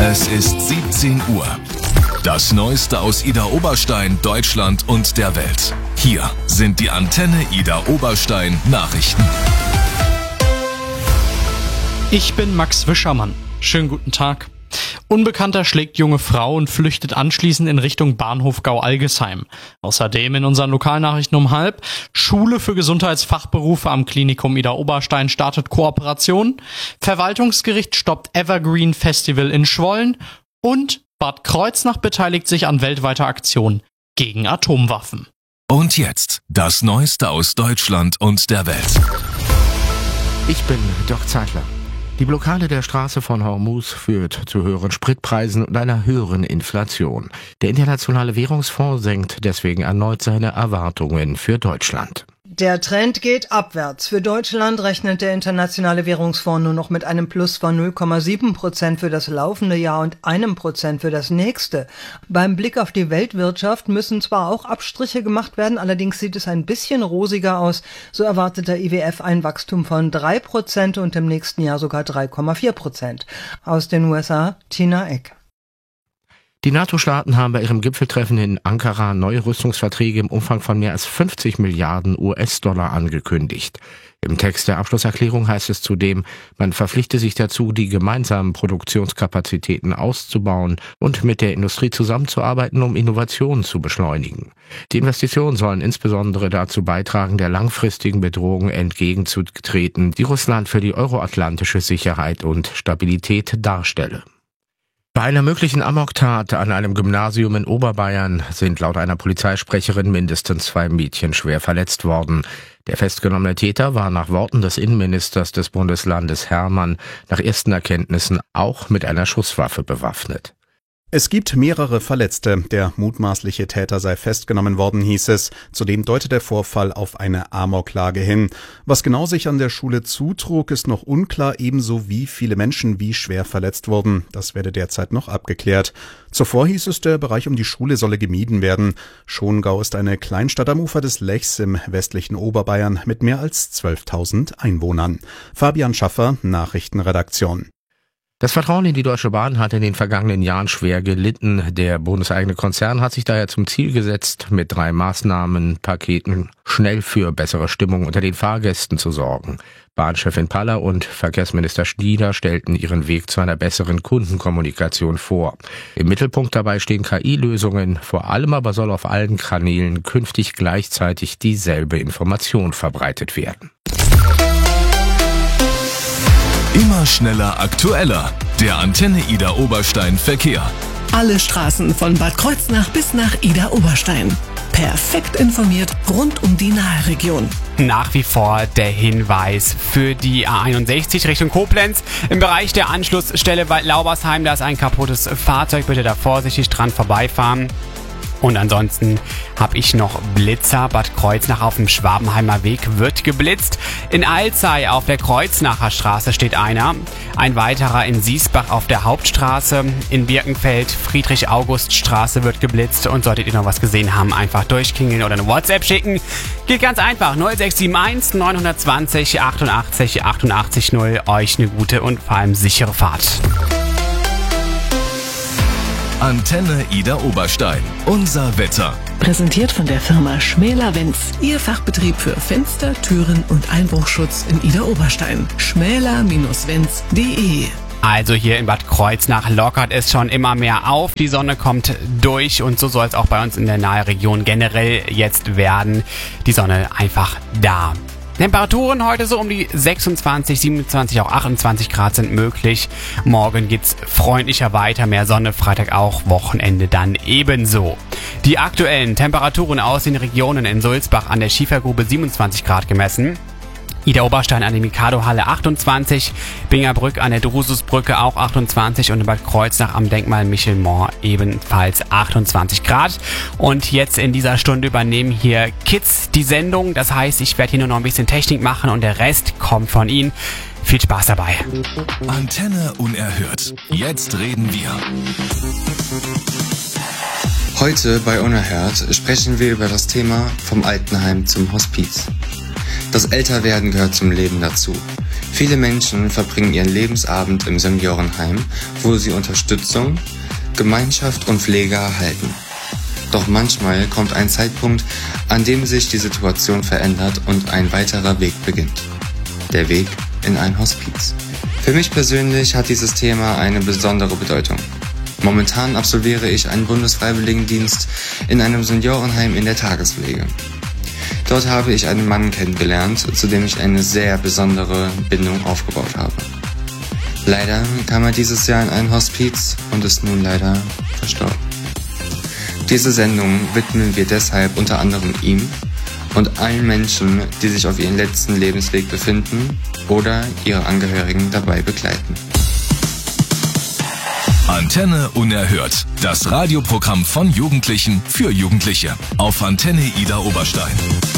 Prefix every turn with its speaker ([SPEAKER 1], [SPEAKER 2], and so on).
[SPEAKER 1] Es ist 17 Uhr. Das Neueste aus Idar Oberstein, Deutschland und der Welt. Hier sind die Antenne Idar Oberstein Nachrichten.
[SPEAKER 2] Ich bin Max Wischermann. Schönen guten Tag. Unbekannter schlägt junge Frau und flüchtet anschließend in Richtung Bahnhof Gau-Algesheim. Außerdem in unseren Lokalnachrichten um 12:30: Schule für Gesundheitsfachberufe am Klinikum Idar Oberstein startet Kooperation. Verwaltungsgericht stoppt Evergreen Festival in Schwollen. Und Bad Kreuznach beteiligt sich an weltweiter Aktion gegen Atomwaffen.
[SPEAKER 1] Und jetzt das Neueste aus Deutschland und der Welt.
[SPEAKER 3] Ich bin Doc Zeitler. Die Blockade der Straße von Hormuz führt zu höheren Spritpreisen und einer höheren Inflation. Der Internationale Währungsfonds senkt deswegen erneut seine Erwartungen für Deutschland.
[SPEAKER 4] Der Trend geht abwärts. Für Deutschland rechnet der Internationale Währungsfonds nur noch mit einem Plus von 0,7% für das laufende Jahr und 1% für das nächste. Beim Blick auf die Weltwirtschaft müssen zwar auch Abstriche gemacht werden, allerdings sieht es ein bisschen rosiger aus. So erwartet der IWF ein Wachstum von 3% und im nächsten Jahr sogar 3,4%. Aus den USA, Tina Eck.
[SPEAKER 3] Die NATO-Staaten haben bei ihrem Gipfeltreffen in Ankara neue Rüstungsverträge im Umfang von mehr als 50 Milliarden US-Dollar angekündigt. Im Text der Abschlusserklärung heißt es zudem, man verpflichte sich dazu, die gemeinsamen Produktionskapazitäten auszubauen und mit der Industrie zusammenzuarbeiten, um Innovationen zu beschleunigen. Die Investitionen sollen insbesondere dazu beitragen, der langfristigen Bedrohung entgegenzutreten, die Russland für die euroatlantische Sicherheit und Stabilität darstelle. Bei einer möglichen Amoktat an einem Gymnasium in Oberbayern sind laut einer Polizeisprecherin mindestens 2 Mädchen schwer verletzt worden. Der festgenommene Täter war nach Worten des Innenministers des Bundeslandes Hermann nach ersten Erkenntnissen auch mit einer Schusswaffe bewaffnet.
[SPEAKER 5] Es gibt mehrere Verletzte. Der mutmaßliche Täter sei festgenommen worden, hieß es. Zudem deutet der Vorfall auf eine Amoklage hin. Was genau sich an der Schule zutrug, ist noch unklar, ebenso wie viele Menschen wie schwer verletzt wurden. Das werde derzeit noch abgeklärt. Zuvor hieß es, der Bereich um die Schule solle gemieden werden. Schongau ist eine Kleinstadt am Ufer des Lechs im westlichen Oberbayern mit mehr als 12.000 Einwohnern. Fabian Schaffer, Nachrichtenredaktion.
[SPEAKER 3] Das Vertrauen in die Deutsche Bahn hat in den vergangenen Jahren schwer gelitten. Der bundeseigene Konzern hat sich daher zum Ziel gesetzt, mit 3 Maßnahmenpaketen schnell für bessere Stimmung unter den Fahrgästen zu sorgen. Bahnchefin Paller und Verkehrsminister Schnieder stellten ihren Weg zu einer besseren Kundenkommunikation vor. Im Mittelpunkt dabei stehen KI-Lösungen, vor allem aber soll auf allen Kanälen künftig gleichzeitig dieselbe Information verbreitet werden.
[SPEAKER 1] Immer schneller, aktueller. Der Antenne Idar Oberstein Verkehr.
[SPEAKER 6] Alle Straßen von Bad Kreuznach bis nach Idar Oberstein. Perfekt informiert rund um die Nahregion.
[SPEAKER 7] Nach wie vor der Hinweis für die A61 Richtung Koblenz. Im Bereich der Anschlussstelle Waldlaubersheim, da ist ein kaputtes Fahrzeug. Bitte da vorsichtig dran vorbeifahren. Und ansonsten habe ich noch Blitzer. Bad Kreuznach auf dem Schwabenheimer Weg wird geblitzt. In Alzey auf der Kreuznacher Straße steht einer. Ein weiterer in Siesbach auf der Hauptstraße. In Birkenfeld Friedrich-August-Straße wird geblitzt. Und solltet ihr noch was gesehen haben, einfach durchklingeln oder eine WhatsApp schicken. Geht ganz einfach. 0671 920 88 88 0. Euch eine gute und vor allem sichere Fahrt.
[SPEAKER 1] Antenne Idar Oberstein. Unser Wetter.
[SPEAKER 6] Präsentiert von der Firma Schmäler-Wenz. Ihr Fachbetrieb für Fenster, Türen und Einbruchschutz in Idar Oberstein. schmäler-wenz.de.
[SPEAKER 7] Also hier in Bad Kreuznach lockert es schon immer mehr auf. Die Sonne kommt durch und so soll es auch bei uns in der Nahregion generell jetzt werden. Die Sonne einfach da. Temperaturen heute so um die 26, 27, auch 28 Grad sind möglich. Morgen geht's freundlicher weiter, mehr Sonne, Freitag auch, Wochenende dann ebenso. Die aktuellen Temperaturen aus den Regionen: in Sulzbach an der Schiefergrube 27 Grad gemessen. Idar Oberstein an der Mikado-Halle 28, Bingerbrück an der Drususbrücke auch 28 und in Bad Kreuznach am Denkmal Michelmont ebenfalls 28 Grad. Und jetzt in dieser Stunde übernehmen hier Kids die Sendung. Das heißt, ich werde hier nur noch ein bisschen Technik machen und der Rest kommt von Ihnen. Viel Spaß dabei.
[SPEAKER 1] Antenne unerhört. Jetzt reden wir.
[SPEAKER 8] Heute bei Unerhört sprechen wir über das Thema vom Altenheim zum Hospiz. Das Älterwerden gehört zum Leben dazu. Viele Menschen verbringen ihren Lebensabend im Seniorenheim, wo sie Unterstützung, Gemeinschaft und Pflege erhalten. Doch manchmal kommt ein Zeitpunkt, an dem sich die Situation verändert und ein weiterer Weg beginnt. Der Weg in ein Hospiz. Für mich persönlich hat dieses Thema eine besondere Bedeutung. Momentan absolviere ich einen Bundesfreiwilligendienst in einem Seniorenheim in der Tagespflege. Dort habe ich einen Mann kennengelernt, zu dem ich eine sehr besondere Bindung aufgebaut habe. Leider kam er dieses Jahr in ein Hospiz und ist nun leider verstorben. Diese Sendung widmen wir deshalb unter anderem ihm und allen Menschen, die sich auf ihrem letzten Lebensweg befinden oder ihre Angehörigen dabei begleiten.
[SPEAKER 1] Antenne Unerhört. Das Radioprogramm von Jugendlichen für Jugendliche auf Antenne Ida Oberstein.